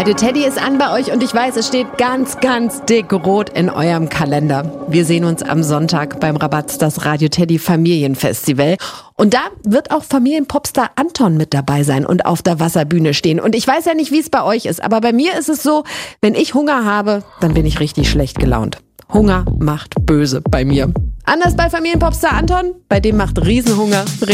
Radio Teddy ist an bei euch und ich weiß, es steht ganz, ganz dick rot in eurem Kalender. Wir sehen uns am Sonntag beim Rabatz, das Radio Teddy Familienfestival. Und da wird auch Familienpopstar Anton mit dabei sein und auf der Wasserbühne stehen. Und ich weiß ja nicht, wie es bei euch ist, aber bei mir ist es so, wenn ich Hunger habe, dann bin ich richtig schlecht gelaunt. Hunger macht böse bei mir. Anders bei Familienpopstar Anton, bei dem macht Riesenhunger